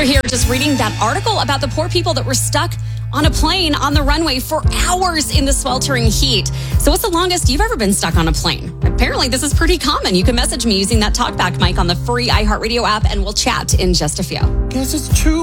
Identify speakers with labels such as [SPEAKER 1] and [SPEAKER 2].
[SPEAKER 1] here just reading that article about the poor people that were stuck on a plane on the runway for hours in the sweltering heat. So what's the longest you've ever been stuck on a plane? Apparently, this is pretty common. You can message me using that talkback mic on the free iHeartRadio app, and we'll chat in just a few.
[SPEAKER 2] Guess it's true.